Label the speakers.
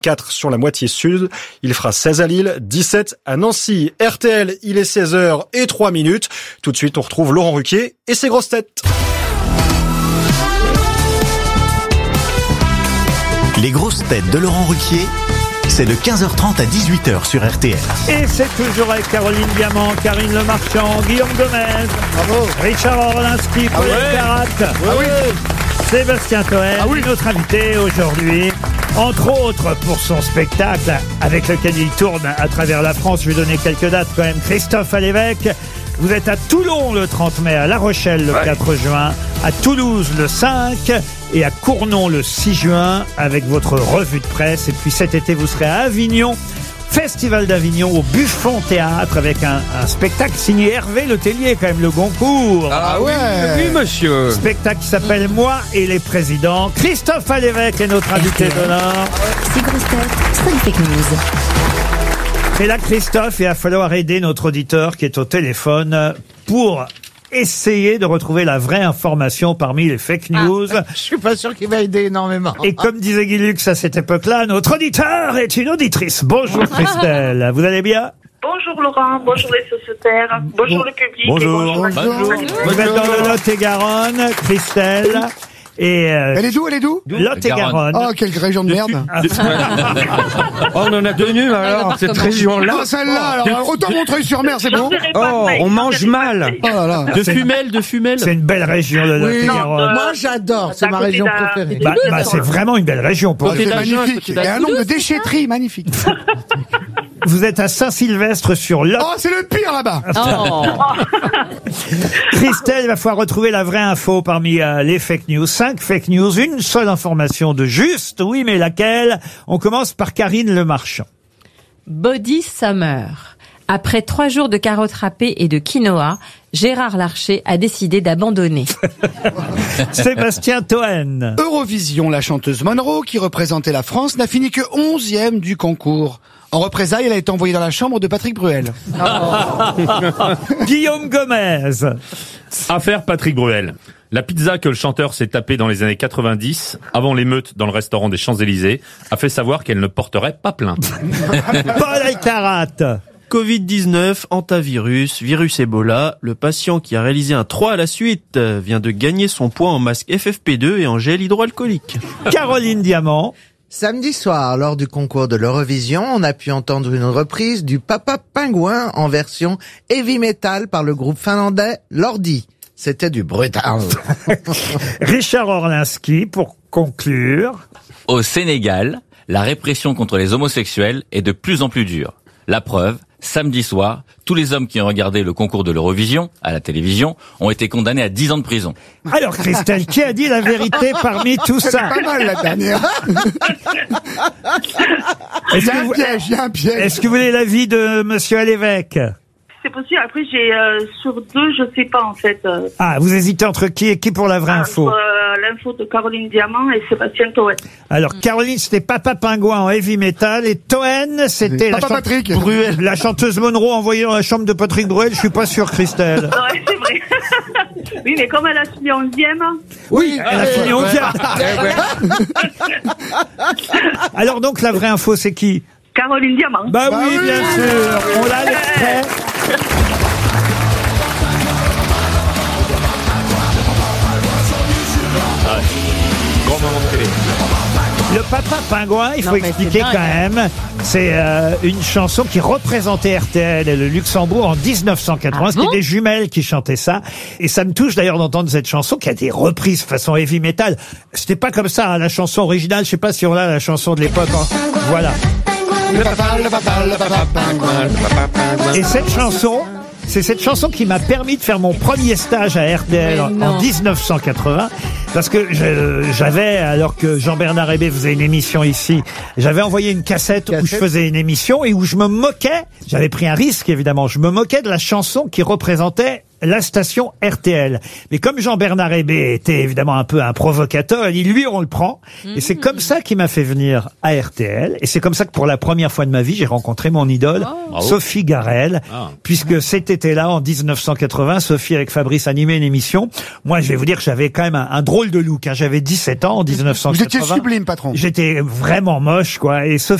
Speaker 1: 4 sur la moitié sud. Il fera 16 à Lille, 17 à Nancy. RTL, il est 16h03. Tout de suite, on retrouve Laurent Ruquier et ses grosses têtes.
Speaker 2: Les grosses têtes de Laurent Ruquier, c'est de 15h30 à 18h sur RTL.
Speaker 3: Et c'est toujours avec Caroline Diamant, Karine Le Marchand, Guillaume Gomez, bravo. Richard Orlinski, Paul Elkarat, Sébastien Toen, notre invité aujourd'hui. Entre autres, pour son spectacle avec lequel il tourne à travers la France, je vais donner quelques dates quand même. Christophe Alévêque, vous êtes à Toulon le 30 mai, à La Rochelle le 4 juin, à Toulouse le 5 et à Cournon le 6 juin avec votre revue de presse. Et puis cet été, vous serez à Avignon, Festival d'Avignon au Buffon Théâtre avec un spectacle signé Hervé Letellier, quand même, le Goncourt.
Speaker 4: Ah ouais. Oui, monsieur.
Speaker 3: Spectacle qui s'appelle Moi et les présidents. Christophe Alévêque est notre invité d'honneur.
Speaker 5: C'est grosses têtes, 5 fake news.
Speaker 3: Et là, Christophe, il va falloir aider notre auditeur qui est au téléphone pour essayer de retrouver la vraie information parmi les fake news.
Speaker 6: Je suis pas sûr qu'il va aider énormément.
Speaker 3: Et comme disait Guy Lux à cette époque-là, notre auditeur est une auditrice. Bonjour Christelle, vous allez bien?
Speaker 7: Bonjour Laurent, bonjour les sociétaires, bonjour le public.
Speaker 3: Bonjour. Vous êtes dans le Lot-et-Garonne, Christelle. Et
Speaker 6: Elle est d'où?
Speaker 3: Lot-et-Garonne.
Speaker 6: Oh, quelle région de merde.
Speaker 4: Oh, on en a deux nuls alors, cette région-là.
Speaker 6: Ah, celle-là, alors, autant Montreuil-sur-Mer, c'est bon.
Speaker 4: Oh, on mange mal.
Speaker 6: Oh là là.
Speaker 4: De femelle.
Speaker 3: C'est une belle région, le Lot-et-Garonne.
Speaker 6: Moi, j'adore, c'est ma région préférée.
Speaker 3: Bah, c'est vraiment une belle région pour
Speaker 6: C'est magnifique. Il y a un nombre de déchetteries magnifique.
Speaker 3: Vous êtes à Saint-Sylvestre sur Lot.
Speaker 6: Oh, c'est le pire là-bas.
Speaker 3: Christelle, il va falloir retrouver la vraie info parmi les fake news. 5 fake news, une seule information de juste, oui, mais laquelle? On commence par Karine Le Marchand.
Speaker 8: Body Summer. Après 3 jours de carottes râpées et de quinoa, Gérard Larcher a décidé d'abandonner.
Speaker 3: Sébastien Toen.
Speaker 6: Eurovision, la chanteuse Monroe, qui représentait la France, n'a fini que 11e du concours. En représailles, elle a été envoyée dans la chambre de Patrick Bruel.
Speaker 3: Guillaume Gomez.
Speaker 9: Affaire Patrick Bruel. La pizza que le chanteur s'est tapée dans les années 90, avant l'émeute dans le restaurant des Champs-Élysées, a fait savoir qu'elle ne porterait pas plainte.
Speaker 3: Paul Elkarat.
Speaker 10: Covid-19, hantavirus, virus Ebola, le patient qui a réalisé un 3 à la suite vient de gagner son poids en masque FFP2 et en gel hydroalcoolique.
Speaker 3: Caroline Diamant.
Speaker 11: Samedi soir, lors du concours de l'Eurovision, on a pu entendre une reprise du Papa Pingouin en version heavy metal par le groupe finlandais Lordi. C'était du brutal.
Speaker 3: Richard Orlinski, pour conclure.
Speaker 12: Au Sénégal, la répression contre les homosexuels est de plus en plus dure. La preuve, samedi soir, tous les hommes qui ont regardé le concours de l'Eurovision à la télévision ont été condamnés à 10 ans de prison.
Speaker 3: Alors Christelle, qui a dit la vérité parmi tout ça?
Speaker 6: C'est pas mal la dernière. Il y a un piège.
Speaker 3: Est-ce que vous voulez l'avis de monsieur Alévêque?
Speaker 7: C'est possible, après j'ai sur deux, je sais pas en fait.
Speaker 3: Ah, vous hésitez entre qui et qui pour la vraie info?
Speaker 7: L'info de Caroline Diamant et Sébastien Toen.
Speaker 3: Alors Caroline, c'était Papa Pingouin en heavy metal et Toen, c'était
Speaker 6: Patrick
Speaker 3: Bruel, la chanteuse Monroe envoyée dans la chambre de Patrick Bruel. Je suis pas sûr, Christelle.
Speaker 7: Ouais, c'est vrai. Oui, mais comme elle a fini 11e.
Speaker 3: Oui, elle a fini 11e. Alors donc la vraie info, c'est qui?
Speaker 7: Caroline Diamant.
Speaker 3: Bah oui, bien sûr. On l'a l'extrait. Le Papa Pingouin, il faut expliquer quand même, c'est une chanson qui représentait RTL et le Luxembourg en 1980. C'était des jumelles qui chantaient ça. Et ça me touche d'ailleurs d'entendre cette chanson qui a été reprise façon heavy metal. C'était pas comme ça, hein, la chanson originale. Je sais pas si on a la chanson de l'époque. Voilà. Et cette chanson, c'est cette chanson qui m'a permis de faire mon premier stage à RTL en 1980. Parce que j'avais, alors que Jean-Bernard Hébé faisait une émission ici, j'avais envoyé une cassette où je faisais une émission et où je me moquais, j'avais pris un risque évidemment, je me moquais de la chanson qui représentait la station RTL. Mais comme Jean-Bernard Hébé était évidemment un peu un provocateur, il dit, lui, on le prend. Et c'est comme ça qu'il m'a fait venir à RTL. Et c'est comme ça que pour la première fois de ma vie, j'ai rencontré mon idole, Sophie Garrel. Puisque cet été-là, en 1980, Sophie avec Fabrice animait une émission. Moi, je vais vous dire que j'avais quand même un drôle de look. J'avais 17 ans en 1980.
Speaker 6: Vous étiez sublime, patron.
Speaker 3: J'étais vraiment moche, quoi. Et